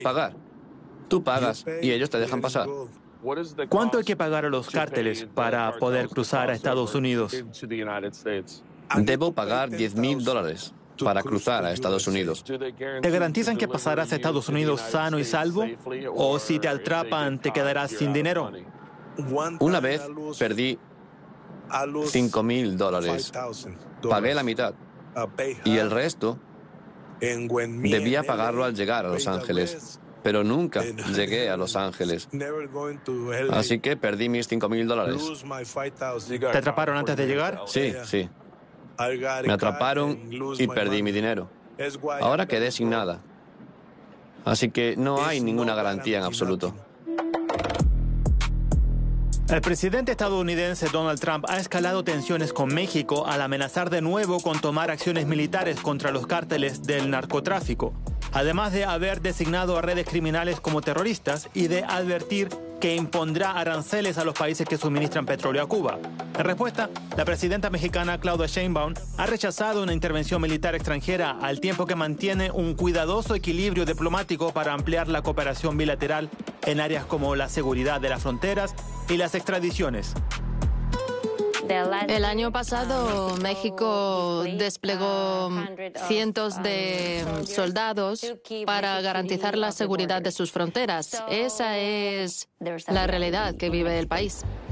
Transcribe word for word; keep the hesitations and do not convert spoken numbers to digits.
Pagar. Tú pagas y ellos te dejan pasar. ¿Cuánto hay que pagar a los cárteles para poder cruzar a Estados Unidos? Debo pagar diez mil dólares para cruzar a Estados Unidos. ¿Te garantizan que pasarás a Estados Unidos sano y salvo? ¿O si te atrapan, te quedarás sin dinero? Una vez perdí cinco mil dólares. Pagué la mitad. Y el resto debía pagarlo al llegar a Los Ángeles. Pero nunca llegué a Los Ángeles. Así que perdí mis cinco mil dólares. ¿Te atraparon antes de llegar? Sí, sí. Me atraparon y perdí mi dinero. Ahora quedé sin nada. Así que no hay ninguna garantía en absoluto. El presidente estadounidense Donald Trump ha escalado tensiones con México al amenazar de nuevo con tomar acciones militares contra los cárteles del narcotráfico, además de haber designado a redes criminales como terroristas y de advertir que impondrá aranceles a los países que suministran petróleo a Cuba. En respuesta, la presidenta mexicana Claudia Sheinbaum ha rechazado una intervención militar extranjera al tiempo que mantiene un cuidadoso equilibrio diplomático para ampliar la cooperación bilateral en áreas como la seguridad de las fronteras y las extradiciones. El año pasado México desplegó cientos de soldados para garantizar la seguridad de sus fronteras. Esa es la realidad que vive el país.